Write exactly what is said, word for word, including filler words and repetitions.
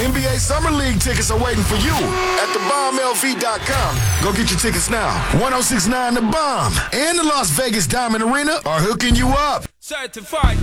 N B A Summer League tickets are waiting for you at the bomb L V dot com. Go get your tickets now. ten sixty-nine The Bomb and the Las Vegas Diamond Arena are hooking you up. Certified.